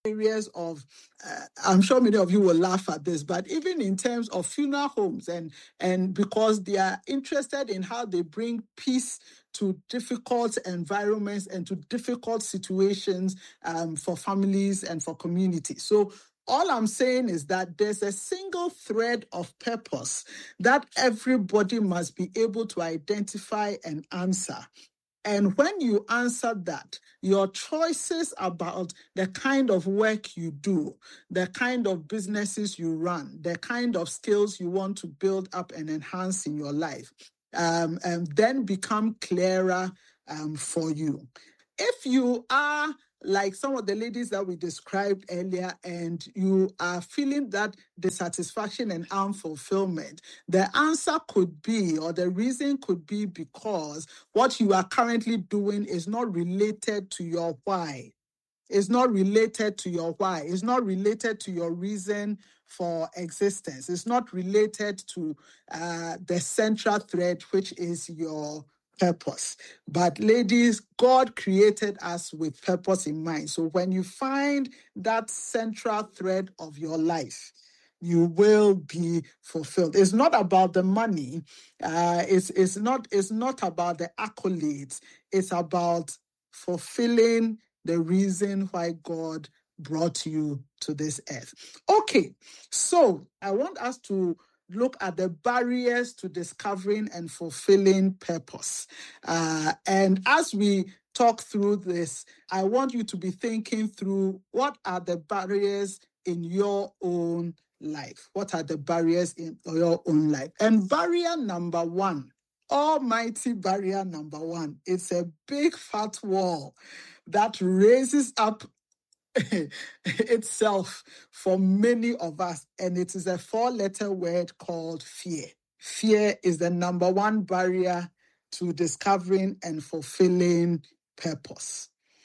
areas of, I'm sure many of you will laugh at this, but even in terms of funeral homes, and because they are interested in how they bring peace to difficult environments and to difficult situations for families and for communities. So all I'm saying is that there's a single thread of purpose that everybody must be able to identify and answer. And when you answer that, your choices about the kind of work you do, the kind of businesses you run, the kind of skills you want to build up and enhance in your life, then become clearer for you. If you are like some of the ladies that we described earlier, and you are feeling that dissatisfaction and unfulfillment, the answer could be, or the reason could be, because what you are currently doing is not related to your why. It's not related to your why. It's not related to your reason for existence. It's not related to the central thread, which is your purpose. But ladies, God created us with purpose in mind. So when you find that central thread of your life, you will be fulfilled. It's not about the money. It's not about the accolades. It's about fulfilling the reason why God brought you to this earth. Okay, so I want us to look at the barriers to discovering and fulfilling purpose. And as we talk through this, I want you to be thinking through, what are the barriers in your own life? What are the barriers in your own life? And barrier number one, almighty barrier number one, it's a big fat wall that raises up itself for many of us, and it is a 4-letter word called fear. Fear is the number one barrier to discovering and fulfilling purpose.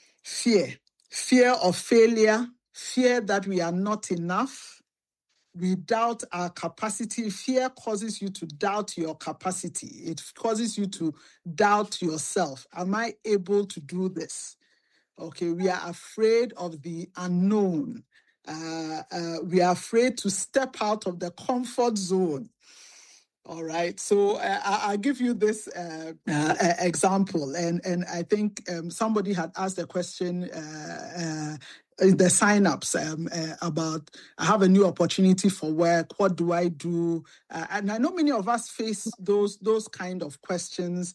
Fear of failure, fear that we are not enough. We doubt our capacity. Fear causes you to doubt your capacity. It causes you to doubt yourself. Am I able to do this? Okay, we are afraid of the unknown. We are afraid to step out of the comfort zone. All right, so I'll give you this example, and I think somebody had asked a question in the sign-ups about, I have a new opportunity for work. What do I do? And I know many of us face those kind of questions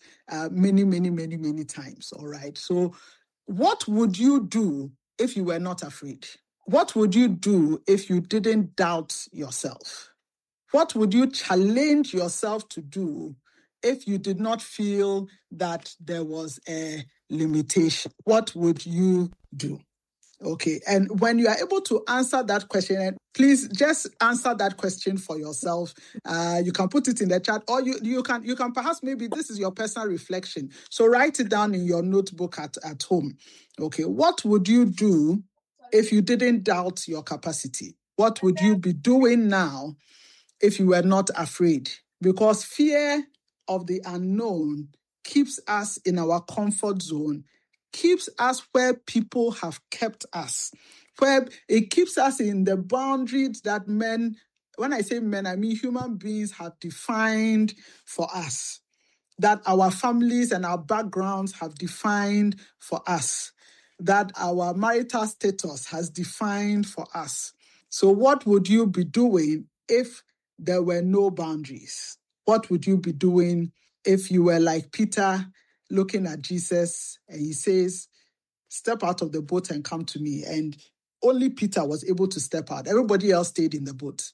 many times. All right, so what would you do if you were not afraid? What would you do if you didn't doubt yourself? What would you challenge yourself to do if you did not feel that there was a limitation? What would you do? Okay, and when you are able to answer that question, and please just answer that question for yourself. You can put it in the chat, or you can perhaps, maybe this is your personal reflection. So write it down in your notebook at home. Okay, what would you do if you didn't doubt your capacity? What would you be doing now if you were not afraid? Because fear of the unknown keeps us in our comfort zone, keeps us where people have kept us, where it keeps us in the boundaries that men, when I say men, I mean human beings, have defined for us, that our families and our backgrounds have defined for us, that our marital status has defined for us. So what would you be doing if there were no boundaries? What would you be doing if you were like Peter, looking at Jesus, and he says, step out of the boat and come to me? And only Peter was able to step out. Everybody else stayed in the boat.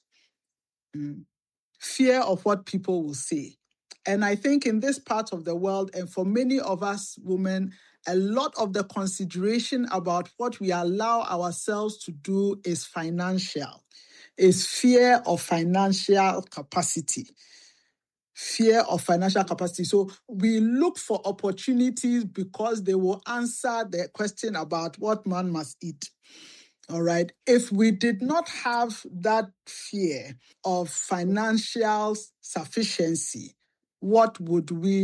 Fear of what people will say. And I think in this part of the world, and for many of us women, a lot of the consideration about what we allow ourselves to do is financial, is fear of financial capacity. Fear of financial capacity. So we look for opportunities because they will answer the question about what man must eat. All right. If we did not have that fear of financial sufficiency, what would we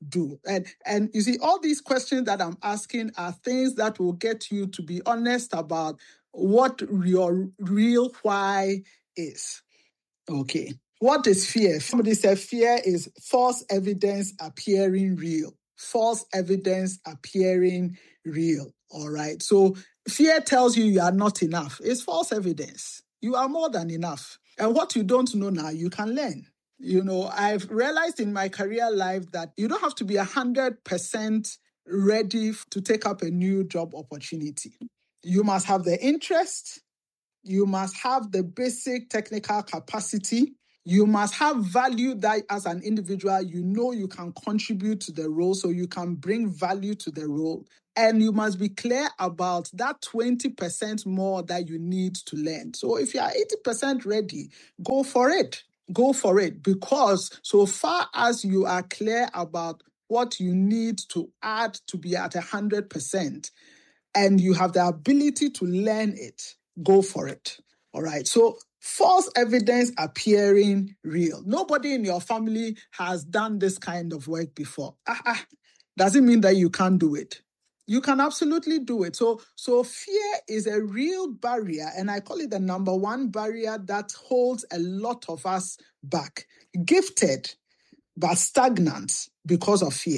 do? And you see, all these questions that I'm asking are things that will get you to be honest about what your real why is. Okay. What is fear? Somebody said fear is false evidence appearing real. False evidence appearing real. All right. So fear tells you are not enough. It's false evidence. You are more than enough. And what you don't know now, you can learn. I've realized in my career life that you don't have to be 100% ready to take up a new job opportunity. You must have the interest. You must have the basic technical capacity. You must have value that as an individual, you can contribute to the role, so you can bring value to the role. And you must be clear about that 20% more that you need to learn. So if you are 80% ready, go for it. Go for it, because so far as you are clear about what you need to add to be at 100%, and you have the ability to learn it, go for it. All right. So false evidence appearing real. Nobody in your family has done this kind of work before. Doesn't mean that you can't do it. You can absolutely do it. So fear is a real barrier, and I call it the number one barrier that holds a lot of us back. Gifted, but stagnant because of fear.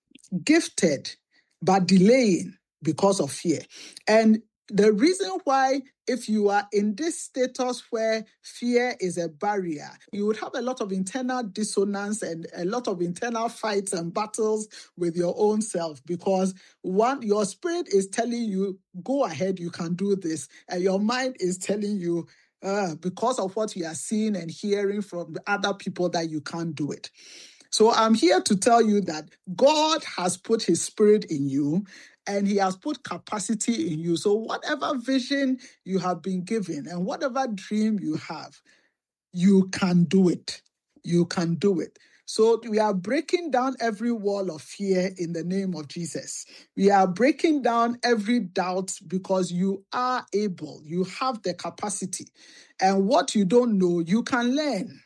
Gifted, but delaying because of fear. And the reason why, if you are in this status where fear is a barrier, you would have a lot of internal dissonance and a lot of internal fights and battles with your own self, because one, your spirit is telling you, go ahead, you can do this. And your mind is telling you, because of what you are seeing and hearing from other people, that you can't do it. So I'm here to tell you that God has put his spirit in you, and he has put capacity in you. So whatever vision you have been given and whatever dream you have, you can do it. You can do it. So we are breaking down every wall of fear in the name of Jesus. We are breaking down every doubt, because you are able. You have the capacity. And what you don't know, you can learn,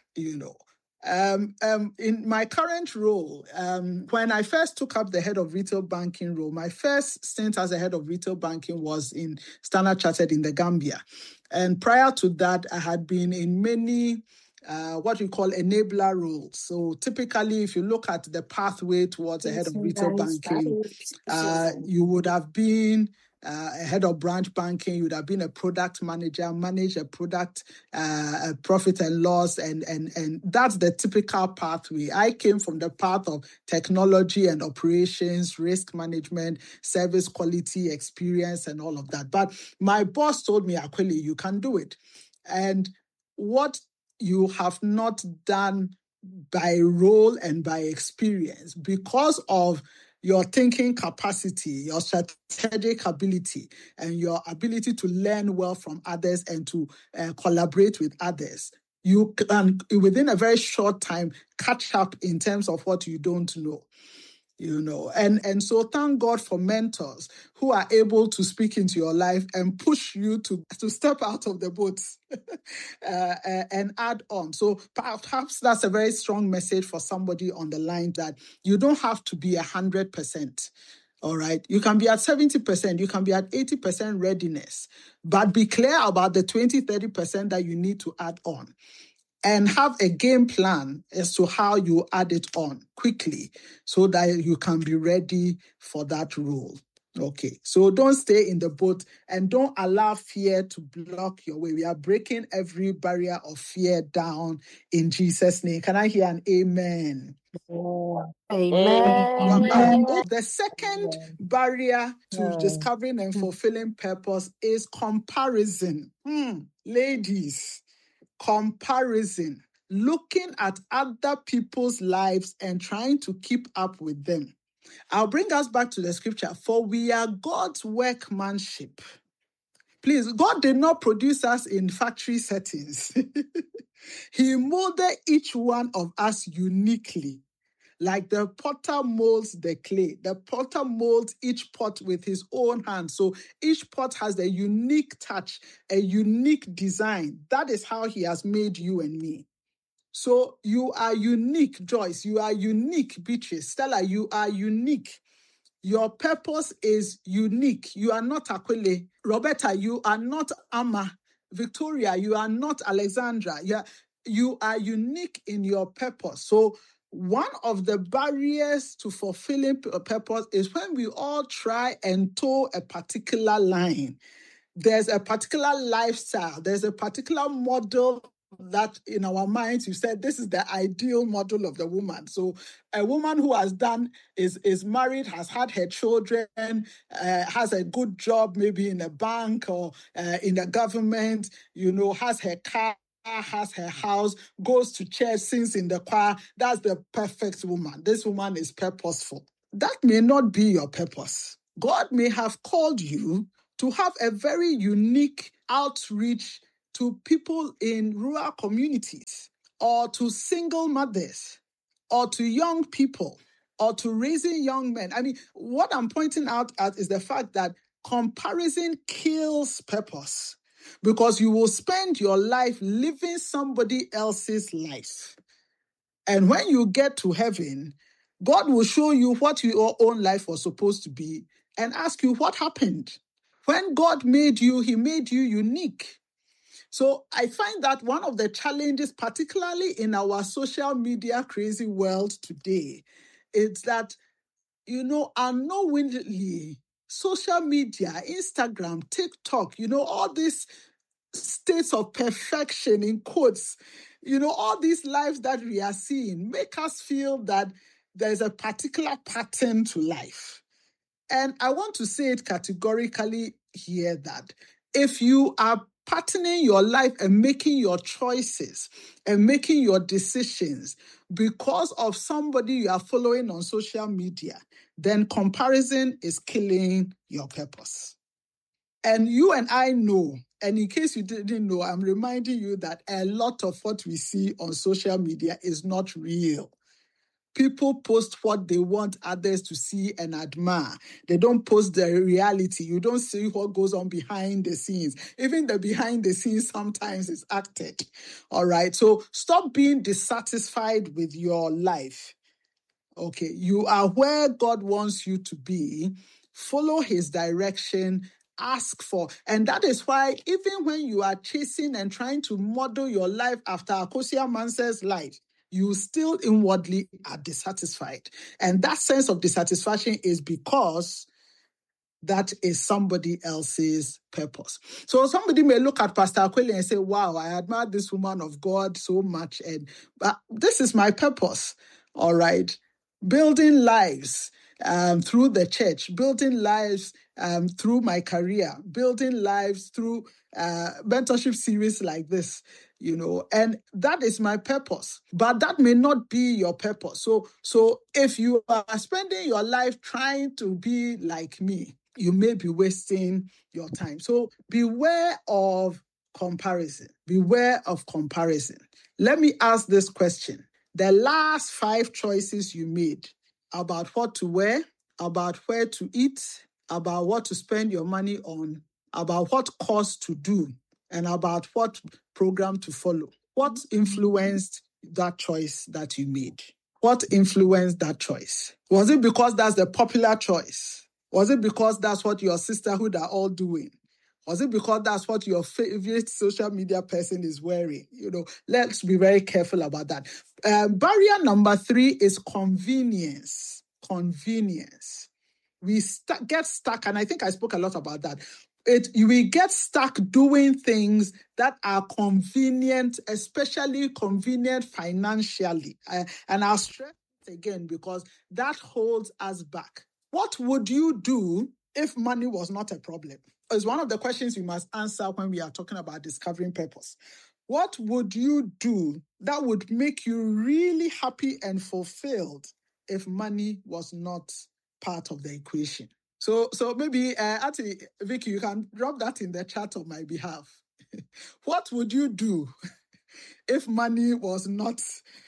In my current role, when I first took up the head of retail banking role, my first stint as a head of retail banking was in Standard Chartered in the Gambia. And prior to that, I had been in many what we call enabler roles. So typically, if you look at the pathway towards a head of retail banking, you would have been a head of branch banking, you would have been a product manager, manage a product, a profit and loss, and that's the typical pathway. I came from the path of technology and operations, risk management, service quality, experience, and all of that. But my boss told me, Aquili, you can do it. And what you have not done by role and by experience, because of your thinking capacity, your strategic ability, and your ability to learn well from others and to collaborate with others, you can, within a very short time, catch up in terms of what you don't know. And so thank God for mentors who are able to speak into your life and push you to step out of the boat and add on. So perhaps that's a very strong message for somebody on the line, that you don't have to be 100%. All right. You can be at 70%, you can be at 80% readiness, but be clear about the 20-30% that you need to add on. And have a game plan as to how you add it on quickly so that you can be ready for that role. Okay, so don't stay in the boat and don't allow fear to block your way. We are breaking every barrier of fear down in Jesus' name. Can I hear an amen? Amen. The second barrier to discovering and fulfilling purpose is comparison. Ladies, comparison, looking at other people's lives and trying to keep up with them. I'll bring us back to the scripture. For we are God's workmanship. Please, God did not produce us in factory settings. He molded each one of us uniquely. Like the potter molds the clay. The potter molds each pot with his own hand. So each pot has a unique touch, a unique design. That is how he has made you and me. So you are unique, Joyce. You are unique, Beatrice. Stella, you are unique. Your purpose is unique. You are not Aquile. Roberta, you are not Amma. Victoria, you are not Alexandra. You are unique in your purpose. So one of the barriers to fulfilling a purpose is when we all try and toe a particular line. There's a particular lifestyle, there's a particular model that in our minds you said this is the ideal model of the woman. So a woman who is married, has had her children, has a good job, maybe in a bank or in the government, has her car, has her house, goes to church, sings in the choir. That's the perfect woman. This woman is purposeful. That may not be your purpose. God may have called you to have a very unique outreach to people in rural communities, or to single mothers, or to young people, or to raising young men. I mean, what I'm pointing out at is the fact that comparison kills purpose, because you will spend your life living somebody else's life. And when you get to heaven, God will show you what your own life was supposed to be and ask you what happened. When God made you, he made you unique. So I find that one of the challenges, particularly in our social media crazy world today, is that, unknowingly, social media, Instagram, TikTok, all these states of perfection in quotes, all these lives that we are seeing make us feel that there's a particular pattern to life. And I want to say it categorically here that if you are patterning your life and making your choices and making your decisions because of somebody you are following on social media, then comparison is killing your purpose. And you and I know, and in case you didn't know, I'm reminding you that a lot of what we see on social media is not real. People post what they want others to see and admire. They don't post the reality. You don't see what goes on behind the scenes. Even the behind the scenes sometimes is acted. All right. So stop being dissatisfied with your life. Okay. You are where God wants you to be. Follow his direction. Ask for. And that is why even when you are chasing and trying to model your life after Akosia Manse's life, you still inwardly are dissatisfied. And that sense of dissatisfaction is because that is somebody else's purpose. So somebody may look at Pastor Aquile and say, wow, I admire this woman of God so much. But this is my purpose. All right. Building lives through the church, building lives through my career, building lives through mentorship series like this, and that is my purpose. But that may not be your purpose. So if you are spending your life trying to be like me, you may be wasting your time. So beware of comparison. Beware of comparison. Let me ask this question. The last 5 choices you made about what to wear, about where to eat, about what to spend your money on, about what course to do, and about what program to follow. What influenced that choice that you made? What influenced that choice? Was it because that's the popular choice? Was it because that's what your sisterhood are all doing? Was it because that's what your favorite social media person is wearing? Let's be very careful about that. Barrier number 3 is convenience. Convenience. We get stuck, and I think I spoke a lot about that. We get stuck doing things that are convenient, especially convenient financially. And I'll stress it again because that holds us back. What would you do if money was not a problem? It's one of the questions we must answer when we are talking about discovering purpose. What would you do that would make you really happy and fulfilled if money was not part of the equation? So maybe, Auntie Vicky, you can drop that in the chat on my behalf. What would you do if money was not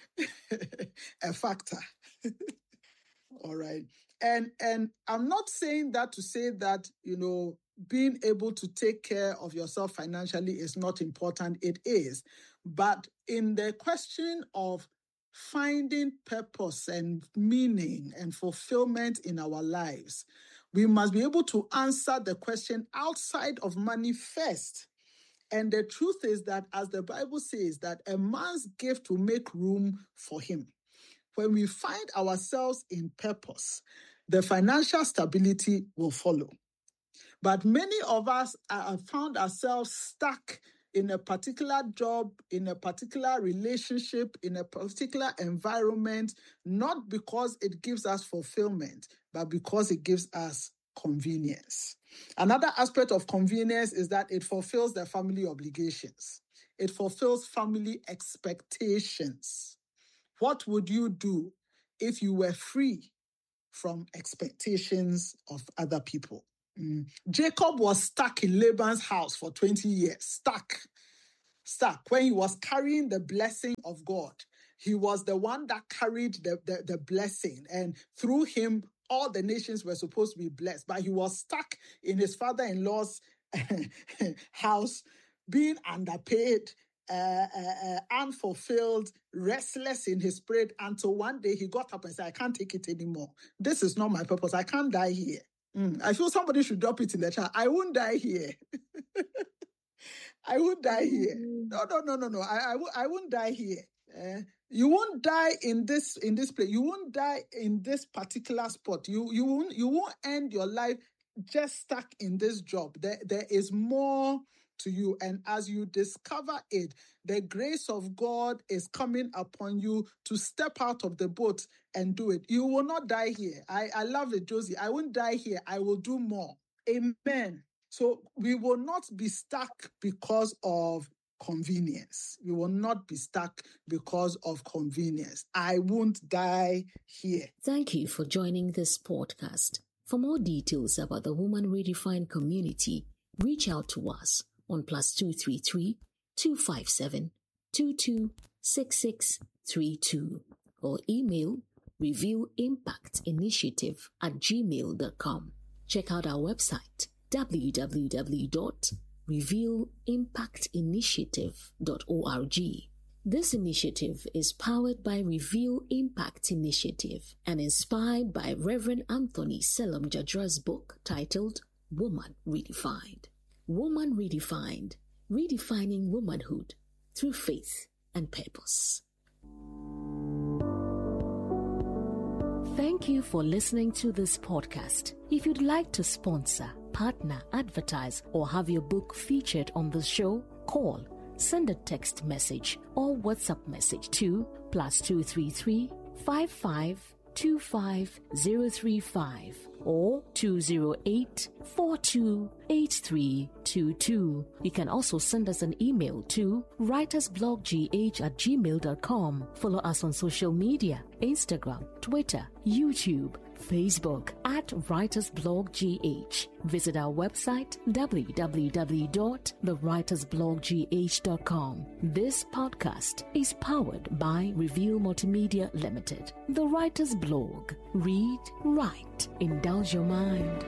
a factor? All right. And I'm not saying that to say that, being able to take care of yourself financially is not important. It is. But in the question of finding purpose and meaning and fulfillment in our lives, we must be able to answer the question outside of money first. And the truth is that, as the Bible says, that a man's gift will make room for him. When we find ourselves in purpose, the financial stability will follow. But many of us have found ourselves stuck in a particular job, in a particular relationship, in a particular environment, not because it gives us fulfillment, but because it gives us convenience. Another aspect of convenience is that it fulfills the family obligations. It fulfills family expectations. What would you do if you were free from expectations of other people? Jacob was stuck in Laban's house for 20 years, stuck when he was carrying the blessing of God. He was the one that carried the blessing, and through him, all the nations were supposed to be blessed. But he was stuck in his father-in-law's house, being underpaid, unfulfilled, restless in his spirit, until one day he got up and said, I can't take it anymore. This is not my purpose. I can't die here. I feel somebody should drop it in the chat. I won't die here. I won't die here. No. I won't die here. You won't die in this place. You won't die in this particular spot. You won't end your life just stuck in this job. There is more to you. And as you discover it, the grace of God is coming upon you to step out of the boat and do it. You will not die here. I love it, Josie. I won't die here. I will do more. Amen. So we will not be stuck because of convenience. We will not be stuck because of convenience. I won't die here. Thank you for joining this podcast. For more details about the Woman Redefined community, reach out to us on +233 257 226632 or email revealimpactinitiative@gmail.com. Check out our website www.revealimpactinitiative.org. This initiative is powered by Reveal Impact Initiative and inspired by Reverend Anthony Selam Jadra's book titled Woman Redefined. Woman Redefined, redefining womanhood through faith and purpose. Thank you for listening to this podcast. If you'd like to sponsor, partner, advertise, or have your book featured on the show, call, send a text message or WhatsApp message to +233 55 25035 or 208-428322. You can also send us an email to writersbloggh@gmail.com. Follow us on social media, Instagram, Twitter, YouTube, Facebook @WritersBlogGH. Visit our website www.thewritersbloggh.com. This podcast is powered by Reveal Multimedia Limited. The Writers Blog. Read, write, indulge your mind.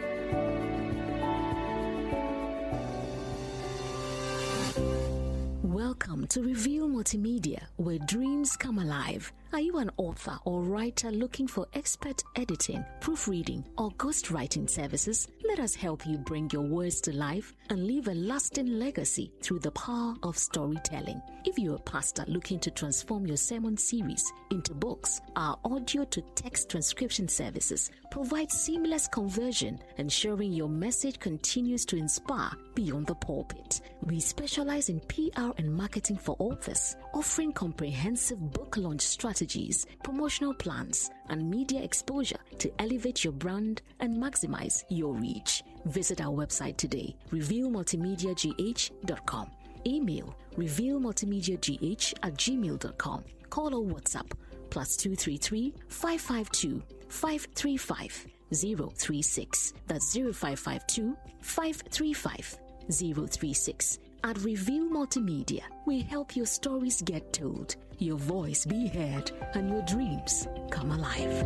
Welcome to Reveal Multimedia, where dreams come alive. Are you an author or writer looking for expert editing, proofreading, or ghostwriting services? Let us help you bring your words to life and leave a lasting legacy through the power of storytelling. If you're a pastor looking to transform your sermon series into books, our audio to text transcription services provide seamless conversion, ensuring your message continues to inspire beyond the pulpit. We specialize in PR and marketing for authors, offering comprehensive book launch strategies, promotional plans, and media exposure to elevate your brand and maximize your reach. Visit our website today, revealmultimediagh.com. Email revealmultimediagh@gmail.com. Call or WhatsApp +233 552 535 036. That's 0552 535 036. At Reveal Multimedia, we help your stories get told, your voice be heard, and your dreams come alive.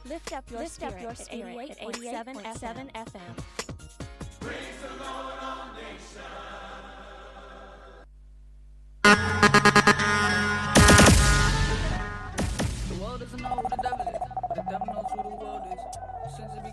Lift up your spirit at 88.7 FM. Praise the Lord, all nations. The world doesn't know who the devil is, but the devil knows who the world is.